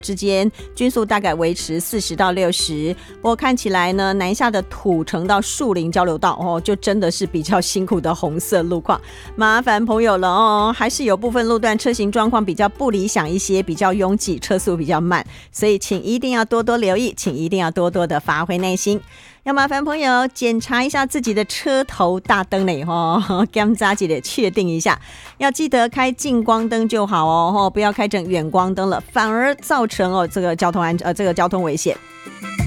之间均速大概维持40到60，不过看起来呢，南下的土城到树林交流道就真的是比较辛苦的红色路况，麻烦朋友了还是有部分路段车型状况比较不理想一些，比较拥挤，车速比较慢，所以请一定要多多留意，请一定要多多的发挥耐心。要麻烦朋友检查一下自己的车头大灯嘞检查一下确定一下，要记得开近光灯就好不要开成远光灯了，反而造成这个交通危险。